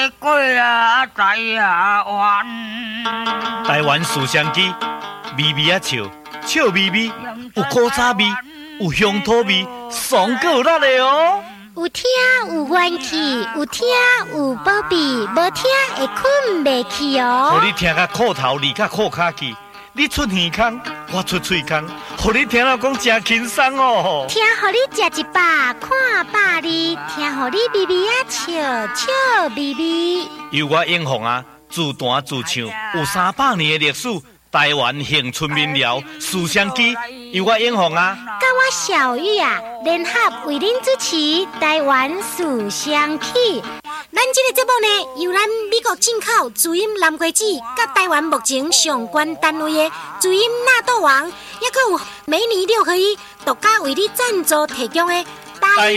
过啊，台湾。 台湾思乡机，微微啊笑，笑微微，有古早味，有乡土味，爽够辣的哦。 有听有元气，有听有宝贝，无听会困袂去哦。 互你听甲裤头离甲裤骹去，你出耳孔，我出喙孔，互你听了讲真轻松哦。 听互你食一百，看百二，听互你微微啊笑，笑微微。 由我英雄啊，自弹自唱，有300年的历史。台湾乡村民谣思乡机，由我英雄啊， 甲我小玉啊，联合为您主持《台湾思乡曲》。咱这个节目呢，由咱美国进口主音蓝瓜子，甲台湾目前上关单位的主音纳豆王，也佫有每年6合1独家为你赞助提供的。